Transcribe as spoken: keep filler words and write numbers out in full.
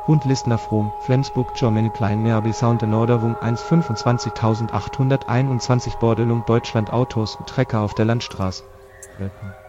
Hund Listner From, Flensburg Germany Klein Merby Sound Norderung eins fünfundzwanzigtausendachthunderteinundzwanzig Bordelung Deutschland Autos und Trecker auf der Landstraße.